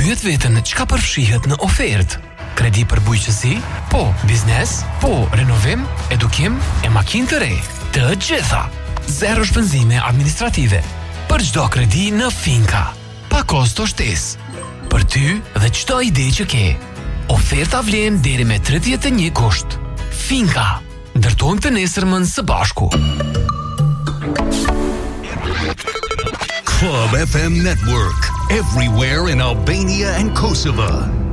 Pyet veten çka përfshihet në ofertë. Kredi për bujqësi? Po. Biznes? Po. Renovim? Edukim? E makinë të re? Të gjitha. Zero shpenzime administrative. Për çdo kredi në Finka. Pa kosto shtesë. Për ty dhe çdo ide që ke. Oferta vlen deri me 31 gusht. Finka. Ndërtojmë të nesërmën së bashku. Club FM Network. Everywhere in Albania and Kosovo.